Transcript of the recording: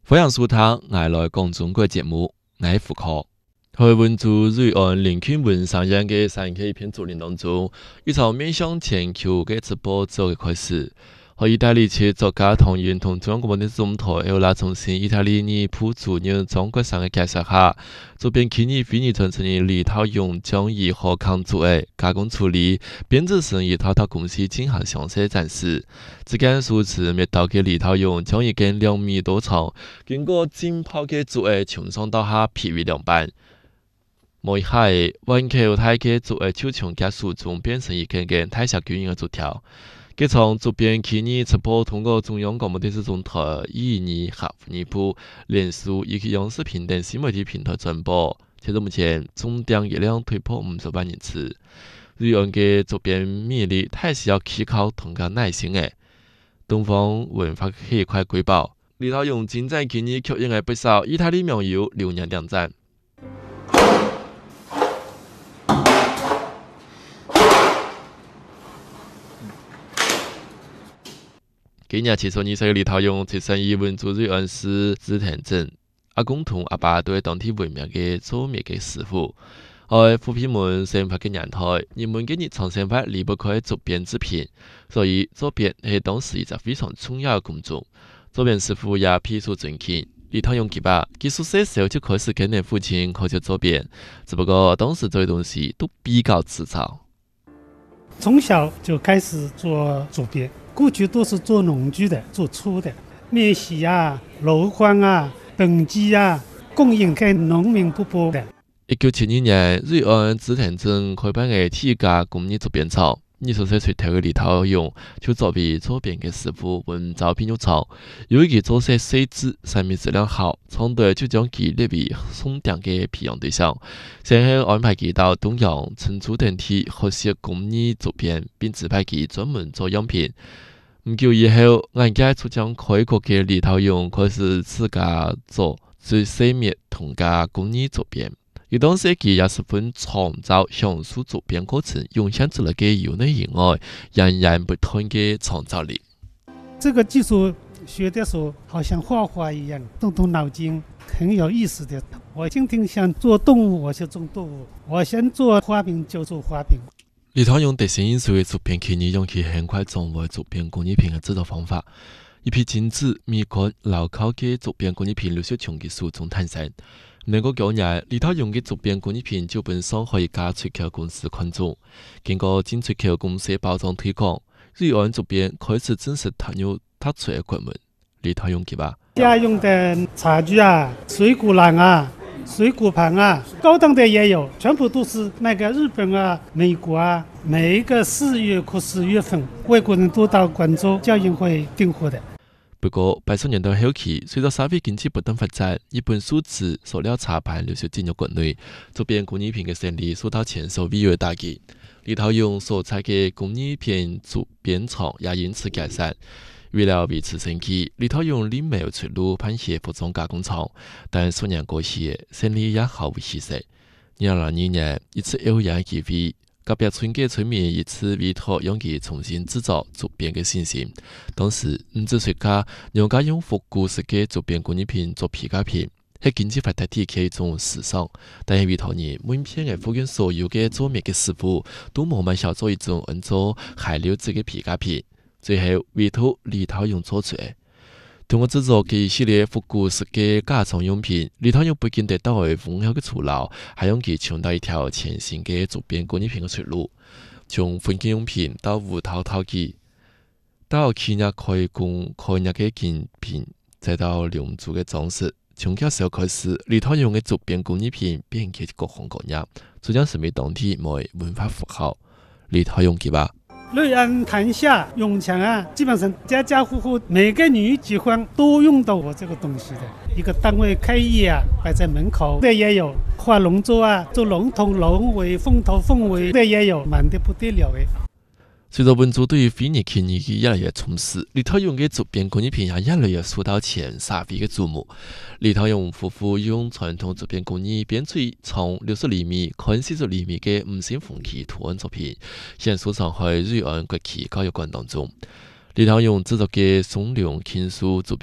欢迎收听我来讲中国节目，我是胡科。在温州瑞安林肯文上映的3K 一篇作品当中，一场面向全球的直播周的开始。和意大利籍作家唐嫣同中央广播电视总台有拉重新意大利尼普主任中国上的介绍下，主编去年非遗传承认李涛用将以河康作为加工处理、编制成一套公司进行详细展示。只见数次灭刀的李涛用将一根2米多长、经过浸泡的作为从上到下劈为2半。每一下弯口太嘅作为手枪加数中变成一根根太小巨型的竹条。佢從主編去年直播通過中央廣播電視總台12和尼普臉書以及央視頻等新媒體平台轉播，截至目前總點熱量突破50萬人次。瑞安嘅主編魅力太需要依靠同個耐心嘅。東方文化氣塊瑰寶，李涛用精湛去年吸引嘅不少意大利名友流年亮戰。今年72歲嘅李涛勇出生於溫州瑞安市紫田鎮，阿公同阿爸都係當地聞名嘅做麵嘅師傅。喺扶貧門生活嘅年代，人們嘅日常生活離不開做編製品，所以做編係當時一個非常重要嘅工作。做編師傅也필수尊敬。李涛勇技術細時候就開始跟你父親學習做編，只不過當時做嘅東西都比較粗糙。 從小就開始做主編。過去都是做農具的，做粗的，面洗啊、箩筐啊、等機啊，供應給農民伯伯的。 1972年，瑞安紫田鎮開辦嘅第一家工業竹編廠，20歲出頭嘅李涛勇就作為做編嘅師傅揾招聘入廠，由於佢做事細緻、產品質量好，廠隊就將佢列為重點嘅培養對象，先後安排佢到東陽、成都等地學習工藝竹編，並指派佢專門做樣品。唔久以後，人家出將開國嘅李涛勇開始自家做最細密同家工藝竹編。而當時佢也十分創造享受竹編過程，湧現出嚟嘅由內而外、源源不斷嘅創造力。 這個技術學的時候，好像畫畫一樣，動動腦筋，很有意思的。我今天想做動物，我就做動物；我想做花瓶，就做花瓶。 李涛勇特性因素嘅竹編去年用佢很快掌握竹編工藝品嘅製作方法，一批精緻、美觀、牢靠嘅竹編工藝品陸續從佢手中誕生。能夠9年，李涛勇嘅竹編工藝品基本上可以加出口公司看中，經過進出口公司包裝推廣，瑞安竹編開始正式踏入突出嘅國門。李涛勇佢話： 家用的茶具啊、水果籃啊、水果盤啊，高檔的也有，全部都是那個日本啊、美國啊，每一個4月或10月份，外國人都到廣州交易會訂貨的。 不過80年代後期，隨着社會經濟不斷發展，日本樹脂、塑料茶盤陸續進入國內，竹編工藝品嘅生意受到前所未有嘅打擊。李涛勇所在嘅工藝品竹編廠也因此解散。為了維持生計，李涛勇另沒有出路，辦起服裝加工廠，但數年過去，生意也毫無起色。2002年，一次偶然機會，隔壁村嘅村民一次委託讓佢重新製造竹編嘅信心。當時唔止設計，人家用復古式嘅竹編工藝品做皮革品，係經濟發達地區一種時尚。但係委託人每片嘅復原所有嘅做麵嘅師傅，都慢慢想做一種按照海流質嘅皮革品。最後委託李涛勇做出嚟，通過製作嘅一系列復古式嘅家常用品，李涛勇不僅得到豐厚嘅酬勞，還讓佢創造一條全新嘅竹編工藝品嘅出路。從婚慶用品到烏陶器，到企業開工開業嘅建品，再到龍珠嘅裝飾，從嗰時候開始，李涛勇嘅竹編工藝品變成各行各業，逐漸成為當地某文化符號。李涛勇佢話： 瑞安潭下永強啊，基本上家家戶戶每個女結婚都用到我這個東西的。一個單位開業啊，擺在門口的也有，畫龍舟啊，做龍頭龍尾、鳳頭鳳尾的也有，滿得不得了誒。 隨着溫州對於非遺工藝越來越重視，李涛勇嘅竹編工藝品也越來越受到前社會嘅注目。李涛勇夫婦用傳統竹編工藝編出從60厘米、看40厘米嘅五星紅旗圖案作品，現收藏喺瑞安國旗教育館當中。李涛勇製作嘅松梁傾樹竹編